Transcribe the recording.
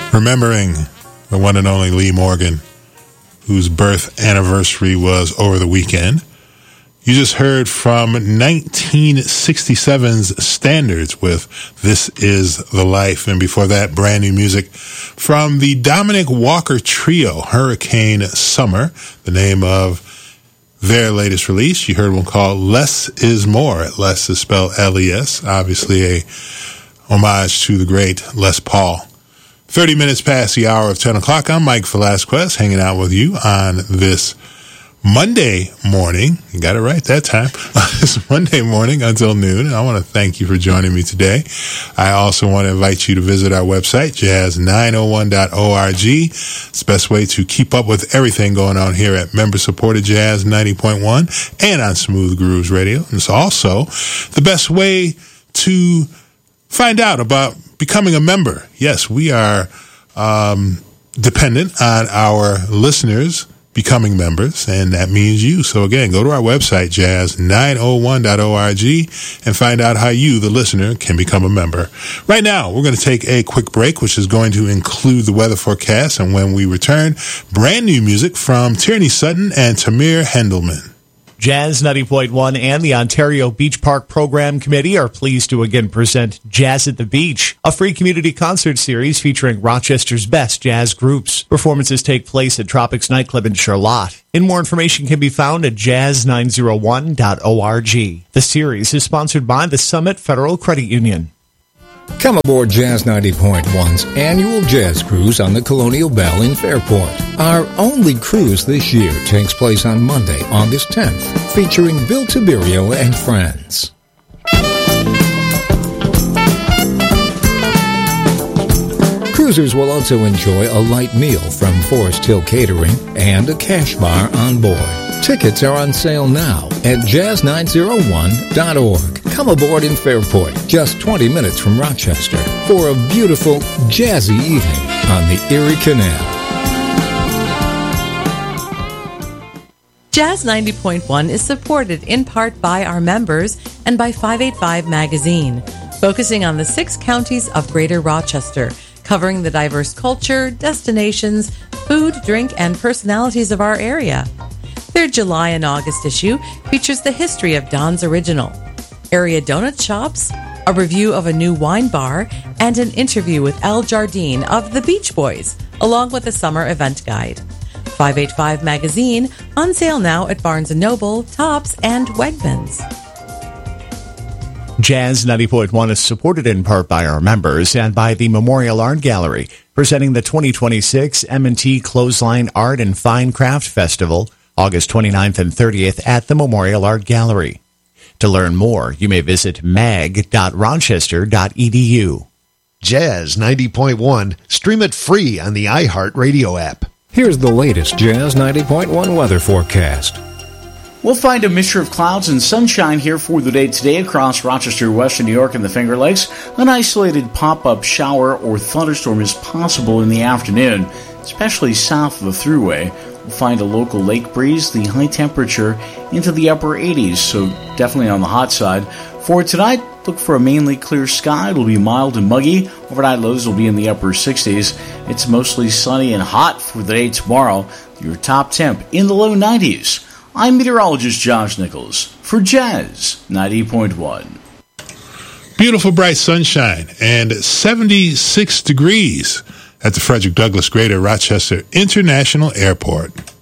Remembering the one and only Lee Morgan, whose birth anniversary was over the weekend. You just heard from 1967's Standards with This Is the Life. And before that, brand new music from the Dominic Walker Trio, Hurricane Summer, the name of their latest release. You heard one called Less Is More. Less is spelled L-E-S, obviously a homage to the great Les Paul. 30 minutes past the hour of 10 o'clock. I'm Mike Velasquez, hanging out with you on this Monday morning. You got it right that time. It's Monday morning until noon. And I want to thank you for joining me today. I also want to invite you to visit our website, jazz901.org. It's the best way to keep up with everything going on here at member-supported Jazz 90.1 and on Smooth Grooves Radio. And it's also the best way to find out about becoming a member. Yes, we are dependent on our listeners becoming members, and that means you. So again, go to our website, jazz901.org, and find out how you, the listener, can become a member. Right now, we're going to take a quick break, which is going to include the weather forecast, and when we return, brand new music from Tierney Sutton and Tamir Hendelman. Jazz 90.1 and the Ontario Beach Park Program Committee are pleased to again present Jazz at the Beach, a free community concert series featuring Rochester's best jazz groups. Performances take place at Tropics Nightclub in Charlotte. And more information can be found at jazz901.org. The series is sponsored by the Summit Federal Credit Union. Come aboard Jazz 90.1's annual jazz cruise on the Colonial Belle in Fairport. Our only cruise this year takes place on Monday, August 10th, featuring Bill Tiberio and friends. Cruisers will also enjoy a light meal from Forest Hill Catering and a cash bar on board. Tickets are on sale now at jazz901.org. Come aboard in Fairport, just 20 minutes from Rochester, for a beautiful, jazzy evening on the Erie Canal. Jazz 90.1 is supported in part by our members and by 585 Magazine, focusing on the 6 counties of Greater Rochester, covering the diverse culture, destinations, food, drink, and personalities of our area. Their July and August issue features the history of Don's Original, area donut shops, a review of a new wine bar, and an interview with Al Jardine of the Beach Boys, along with a summer event guide. 585 Magazine, on sale now at Barnes & Noble, Tops, and Wegmans. Jazz 90.1 is supported in part by our members and by the Memorial Art Gallery, presenting the 2026 M&T Clothesline Art and Fine Craft Festival, August 29th and 30th at the Memorial Art Gallery. To learn more, you may visit mag.rochester.edu. Jazz 90.1. Stream it free on the iHeartRadio app. Here's the latest Jazz 90.1 weather forecast. We'll find a mixture of clouds and sunshine here for the day today across Rochester, Western New York, and the Finger Lakes. An isolated pop-up shower or thunderstorm is possible in the afternoon, especially south of the Thruway. We'll find a local lake breeze, the high temperature into the upper 80s, so definitely on the hot side. For tonight, look for a mainly clear sky. It'll be mild and muggy. Overnight lows will be in the upper 60s. It's mostly sunny and hot for the day tomorrow. Your top temp in the low 90s. I'm meteorologist Josh Nichols for Jazz 90.1. Beautiful bright sunshine and 76 degrees at the Frederick Douglass Greater Rochester International Airport.